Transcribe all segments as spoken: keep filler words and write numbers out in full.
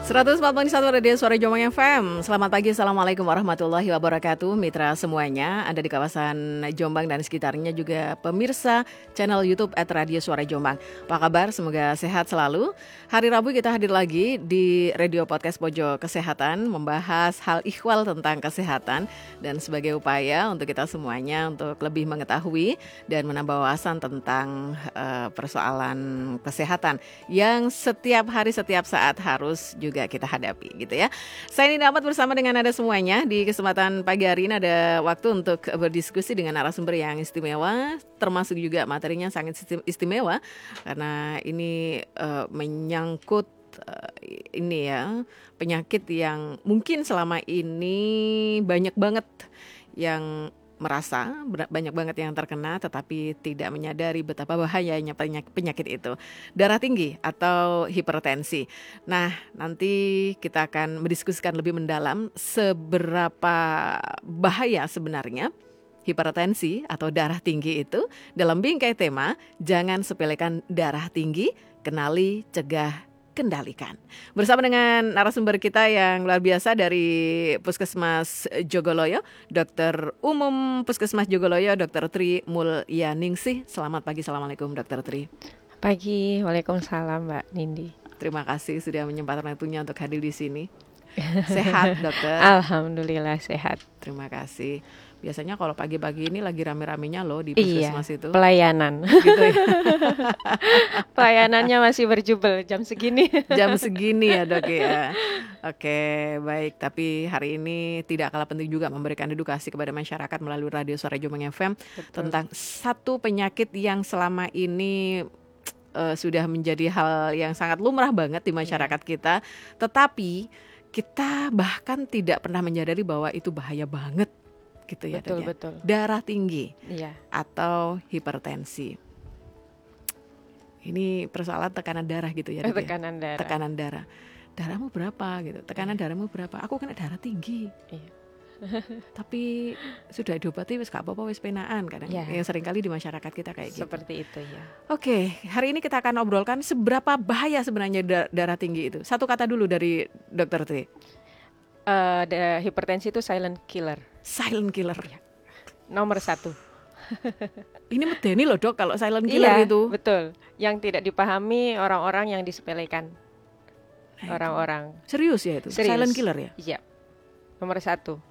seratus empat puluh satu Radio Suara Jombang F M. Selamat pagi, Assalamualaikum warahmatullahi wabarakatuh. Mitra semuanya, ada di kawasan Jombang dan sekitarnya, juga pemirsa channel YouTube at Radio Suara Jombang. Apa kabar? Semoga sehat selalu. Hari Rabu kita hadir lagi di Radio Podcast Pojok Kesehatan, membahas hal ikhwal tentang kesehatan. Dan sebagai upaya untuk kita semuanya untuk lebih mengetahui dan menambah wawasan tentang uh, persoalan kesehatan yang setiap hari, setiap saat harus juga kita hadapi gitu ya. Saya ini dapat bersama dengan Anda semuanya di kesempatan pagi hari ini, ada waktu untuk berdiskusi dengan narasumber yang istimewa, termasuk juga materinya sangat istimewa karena ini uh, menyangkut uh, ini ya, penyakit yang mungkin selama ini banyak banget yang merasa, banyak banget yang terkena tetapi tidak menyadari betapa bahayanya penyakit itu. Darah tinggi atau hipertensi. Nah, nanti kita akan mendiskusikan lebih mendalam seberapa bahaya sebenarnya hipertensi atau darah tinggi itu dalam bingkai tema Jangan Sepelekan Darah Tinggi, Kenali, Cegah, Kendalikan. Bersama dengan narasumber kita yang luar biasa dari Puskesmas Jogoloyo, Dokter Umum Puskesmas Jogoloyo, Dokter Tri Mulyaningsih. Selamat pagi, Assalamualaikum Dokter Tri. Pagi, Waalaikumsalam Mbak Nindi. Terima kasih sudah menyempatkan waktunya untuk hadir di sini. Sehat Dokter? Alhamdulillah sehat. Terima kasih. Biasanya kalau pagi-pagi ini lagi rame-ramenya loh di puskesmas iya, itu. Pelayanan. Gitu ya. Pelayanannya masih berjubel jam segini. Jam segini ya dok ya. Oke baik, tapi hari ini tidak kalah penting juga memberikan edukasi kepada masyarakat melalui Radio Suara Jombang F M. Betul. Tentang satu penyakit yang selama ini uh, sudah menjadi hal yang sangat lumrah banget di masyarakat kita. Tetapi kita bahkan tidak pernah menyadari bahwa itu bahaya banget. Gitu ya, betul, ya. betul. Darah tinggi iya. atau hipertensi. Ini persoalan tekanan darah gitu ya. Tekanan ya? darah. Tekanan darah. Darahmu berapa gitu? Tekanan iya. darahmu berapa? Aku kena darah tinggi. Iya. Tapi sudah diobati wis gak apa-apa wis penaan kadang. Ya. Yang sering kali di masyarakat kita kayak gitu. Seperti itu ya. Oke, hari ini kita akan obrolkan seberapa bahaya sebenarnya darah tinggi itu. Satu kata dulu dari Dokter Tri. Uh, the hipertensi itu silent killer. Silent killer ya. Nomor satu. Ini medeni loh dok kalau silent killer iya, itu. Betul. Yang tidak dipahami orang-orang yang disepelekan. Nah, orang-orang. Serius ya itu? Serius. Silent killer ya? Iya. Nomor satu.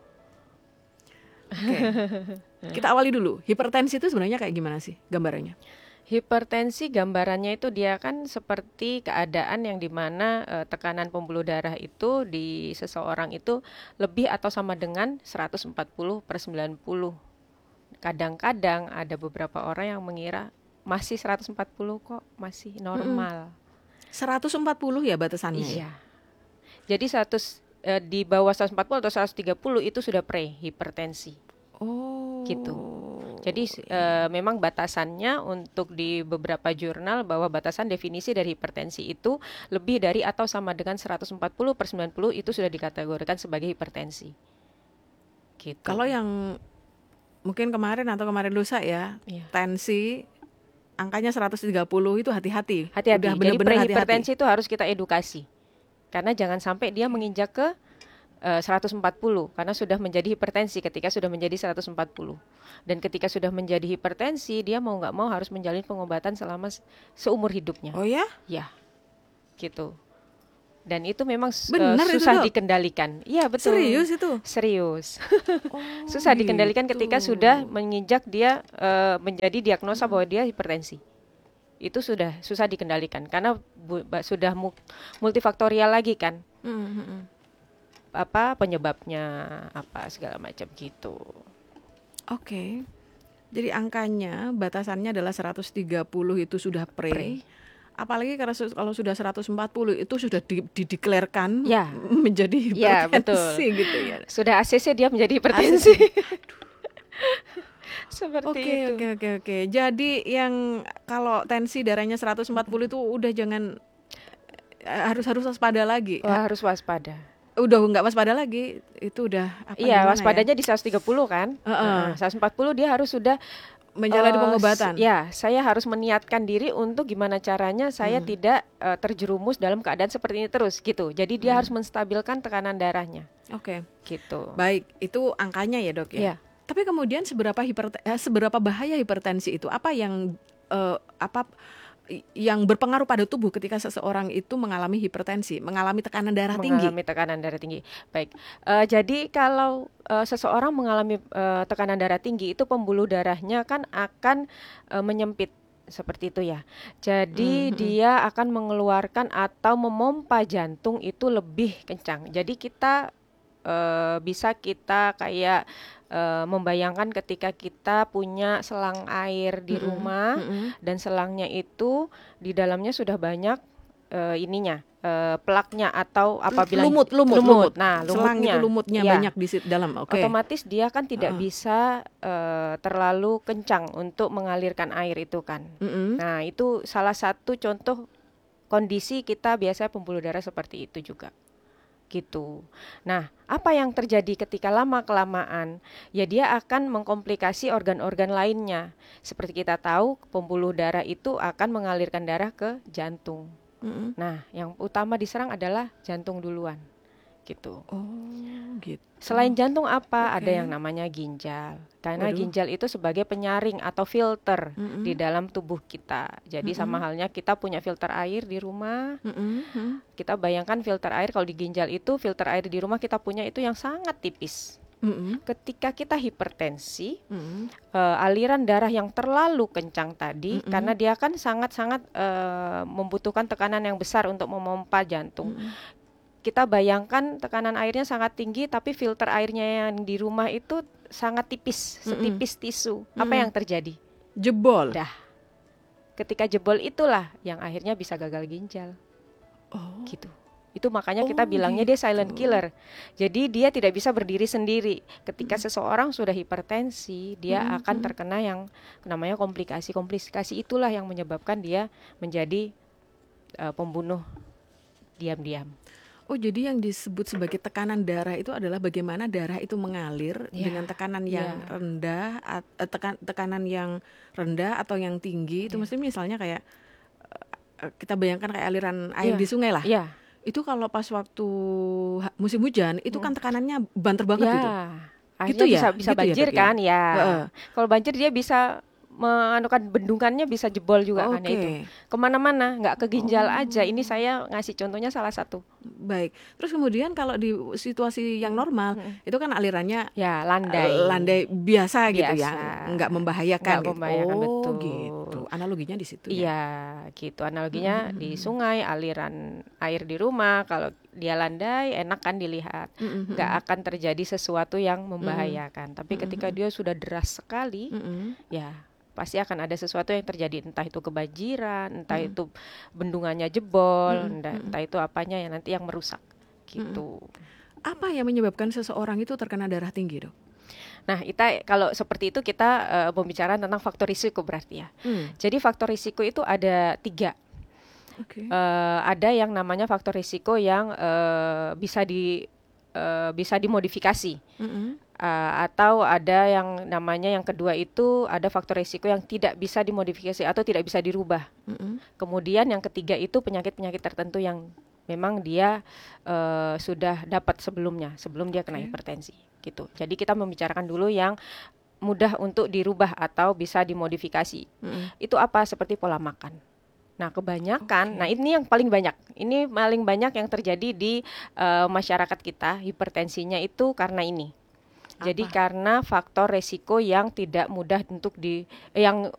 Oke. Kita awali dulu. Hipertensi itu sebenarnya kayak gimana sih gambarannya? Hipertensi gambarannya itu dia kan seperti keadaan yang dimana e, tekanan pembuluh darah itu di seseorang itu lebih atau sama dengan seratus empat puluh per sembilan puluh. Kadang-kadang ada beberapa orang yang mengira masih seratus empat puluh kok, masih normal. Mm-hmm. seratus empat puluh ya batasannya? Iya. Jadi seratus e, di bawah seratus empat puluh atau seratus tiga puluh itu sudah pre-hipertensi. Oh. Gitu. Jadi e, memang batasannya untuk di beberapa jurnal bahwa batasan definisi dari hipertensi itu lebih dari atau sama dengan seratus empat puluh per sembilan puluh itu sudah dikategorikan sebagai hipertensi. Gitu. Kalau yang mungkin kemarin atau kemarin lusa ya, iya. tensi angkanya seratus tiga puluh itu hati-hati. Hati-hati. Udah jadi pre-hipertensi itu harus kita edukasi. Karena jangan sampai dia menginjak ke Uh, seratus empat puluh karena sudah menjadi hipertensi ketika sudah menjadi seratus empat puluh. Dan ketika sudah menjadi hipertensi, dia mau nggak mau harus menjalani pengobatan selama seumur hidupnya. Oh ya? Ya, gitu. Dan itu memang Benar, uh, susah itu, dikendalikan. Iya betul. Serius itu? Serius. Oh, susah gitu. dikendalikan ketika sudah menginjak dia uh, menjadi diagnosa bahwa dia hipertensi. Itu sudah susah dikendalikan karena bu, sudah mu, multifaktorial lagi kan. Mm-hmm. Apa penyebabnya, apa segala macam gitu. Oke. Okay. Jadi angkanya batasannya adalah seratus tiga puluh itu sudah pre. pre. Apalagi kalau kalau sudah seratus empat puluh itu sudah dideklarkan di, ya. menjadi hipertensi ya, betul. gitu ya. Sudah A C C dia menjadi hipertensi. Seperti okay, itu. Oke oke oke. Jadi yang kalau tensi darahnya seratus empat puluh itu udah jangan harus harus waspada lagi. Wah, harus waspada. Udah nggak waspada lagi, itu udah apa iya waspadanya ya? Di seratus tiga puluh kan. uh-uh. Nah, seratus empat puluh dia harus sudah menjalani Uh, pengobatan. Ya, saya harus meniatkan diri untuk gimana caranya saya Hmm. tidak uh, terjerumus dalam keadaan seperti ini terus gitu. Jadi dia Hmm. harus menstabilkan tekanan darahnya. Oke. Gitu. Baik, itu angkanya ya, Dok ya. Iya. Tapi kemudian seberapa hiper, eh, seberapa bahaya hipertensi itu? Apa yang eh, apa yang berpengaruh pada tubuh ketika seseorang itu mengalami hipertensi, mengalami tekanan darah tinggi? Mengalami tekanan darah tinggi. Baik. Uh, jadi kalau uh, seseorang mengalami uh, tekanan darah tinggi, itu pembuluh darahnya kan akan uh, menyempit seperti itu ya. Jadi Mhm. dia akan mengeluarkan atau memompa jantung itu lebih kencang. Jadi kita uh, bisa kita kayak uh, membayangkan ketika kita punya selang air di Mhm. rumah Mhm. dan selangnya itu di dalamnya sudah banyak uh, ininya uh, plaknya atau apabila lumut, lumut, lumut. lumut. Nah, Selang lumutnya itu lumutnya ya, banyak di sit- dalam. Oke. otomatis dia kan tidak Heeh. bisa uh, terlalu kencang untuk mengalirkan air itu kan. Mhm. Nah, itu salah satu contoh kondisi kita biasanya pembuluh darah seperti itu juga. Gitu. Nah, apa yang terjadi ketika lama-kelamaan? Ya dia akan mengkomplikasi organ-organ lainnya. Seperti kita tahu, pembuluh darah itu akan mengalirkan darah ke jantung. Mhm. Nah, yang utama diserang adalah jantung duluan. Gitu. Oh, gitu. Selain jantung apa? Oke. Ada yang namanya ginjal. Karena Waduh. ginjal itu sebagai penyaring atau filter Mhm. di dalam tubuh kita. Jadi Mhm. sama halnya kita punya filter air di rumah. Mhm. Kita bayangkan filter air, kalau di ginjal itu filter air di rumah kita punya itu yang sangat tipis. Mhm. Ketika kita hipertensi, Mhm. uh, aliran darah yang terlalu kencang tadi, Mhm. karena dia kan sangat-sangat uh, membutuhkan tekanan yang besar untuk memompa jantung. Mhm. Kita bayangkan tekanan airnya sangat tinggi, tapi filter airnya yang di rumah itu sangat tipis, setipis tisu. Apa Mm-mm. yang terjadi? Jebol. Dah. Ketika jebol itulah yang akhirnya bisa gagal ginjal. Oh. Gitu. Itu makanya Oh, kita bilangnya dia silent gitu. killer. Jadi dia tidak bisa berdiri sendiri. Ketika seseorang sudah hipertensi, dia Mm-mm. akan terkena yang namanya komplikasi. Komplikasi itulah yang menyebabkan dia menjadi uh, pembunuh diam-diam. Oh, jadi yang disebut sebagai tekanan darah itu adalah bagaimana darah itu mengalir Ya, dengan tekanan yang ya. rendah, at- eh, tekan, tekanan yang rendah atau yang tinggi. Itu Ya. mesti misalnya kayak eh, kita bayangkan kayak aliran air Ya. di sungai lah. Ya. Itu kalau pas waktu ha- musim hujan itu Hmm. kan tekanannya banter banget Ya. gitu. Akhirnya Gitu ya? bisa bisa Gitu ya, banjir Dok, ya? kan ya. Heeh. Kalau banjir dia bisa menukan bendungannya bisa jebol juga kan ya itu. Oke. Kemana-mana, nggak ke ginjal Oh. aja. Ini saya ngasih contohnya salah satu. Baik. Terus kemudian kalau di situasi yang normal Mm-mm. itu kan alirannya Ya, eh, landai. landai biasa, gitu ya, Biasa. nggak membahayakan Nggak gitu. membahayakan, Oh, betul. gitu. Analoginya di situ ya. Iya, gitu. Analoginya Mm-mm. di sungai, aliran air di rumah, kalau dia landai, enak kan dilihat. Mm-mm. Nggak akan terjadi sesuatu yang membahayakan. Tapi ketika Mm-mm. dia sudah deras sekali, Mm-mm. ya pasti akan ada sesuatu yang terjadi. Entah itu kebanjiran, entah Mm-mm. itu bendungannya jebol, Mm-mm. entah, Mm-mm. entah itu apanya yang nanti yang merusak. Gitu. Apa yang menyebabkan seseorang itu terkena darah tinggi, Dok? Nah, kita kalau seperti itu kita uh, membicarakan tentang faktor risiko berarti ya. Hmm. Jadi faktor risiko itu ada tiga. Oke. Uh, ada yang namanya faktor risiko yang uh, bisa di uh, bisa dimodifikasi. Mm-mm. Uh, atau ada yang namanya yang kedua itu ada faktor risiko yang tidak bisa dimodifikasi atau tidak bisa dirubah. Mm-mm. Kemudian yang ketiga itu penyakit-penyakit tertentu yang memang dia uh, sudah dapat sebelumnya sebelum dia kena Oke. hipertensi gitu. Jadi kita membicarakan dulu yang mudah untuk dirubah atau bisa dimodifikasi. Mm-mm. Itu apa? Seperti pola makan. Nah, kebanyakan, Oke. nah ini yang paling banyak. Ini paling banyak yang terjadi di uh, masyarakat kita, hipertensinya itu karena ini. Jadi Apa? karena faktor resiko yang tidak mudah untuk di, yang